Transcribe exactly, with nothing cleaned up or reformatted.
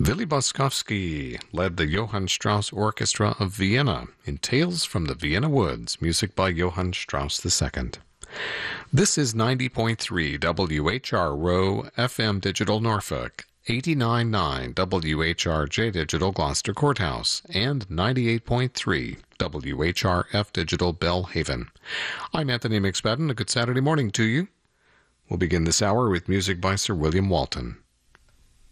Willy Boskovsky led the Johann Strauss Orchestra of Vienna in Tales from the Vienna Woods, music by Johann Strauss the Second. This is ninety point three W H R Row F M Digital Norfolk, eighty-nine point nine W H R J Digital Gloucester Courthouse, and ninety-eight point three W H R F Digital Bellhaven. I'm Anthony McSpadden. A good Saturday morning to you. We'll begin this hour with music by Sir William Walton.